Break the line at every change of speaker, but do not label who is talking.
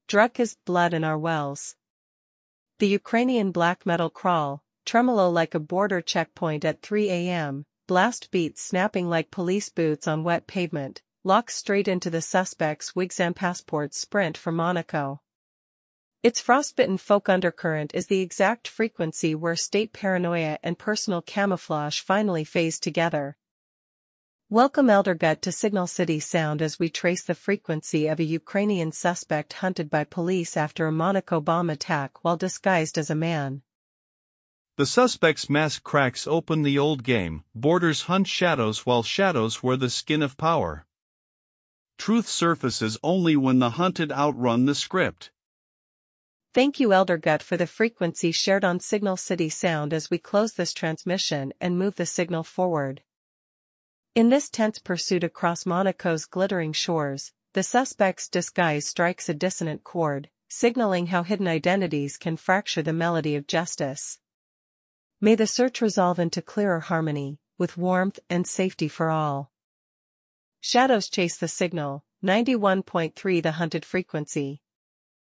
Druk is blood in our wells. The Ukrainian black metal crawl, tremolo like a border checkpoint at 3 a.m., blast beats snapping like police boots on wet pavement, locks straight into the suspect's wigs and passports sprint for Monaco. Its frostbitten folk undercurrent is the exact frequency where state paranoia and personal camouflage finally phase together. Welcome Eldergut to Signal City Sound as we trace the frequency of a Ukrainian suspect hunted by police after a Monaco bomb attack while disguised as a man.
The suspect's mask cracks open the old game, borders hunt shadows while shadows wear the skin of power. Truth surfaces only when the hunted outrun the script.
Thank you Eldergut for the frequency shared on Signal City Sound as we close this transmission and move the signal forward. In this tense pursuit across Monaco's glittering shores, the suspect's disguise strikes a dissonant chord, signaling how hidden identities can fracture the melody of justice. May the search resolve into clearer harmony, with warmth and safety for all. Shadows chase the signal, 91.3 the hunted frequency.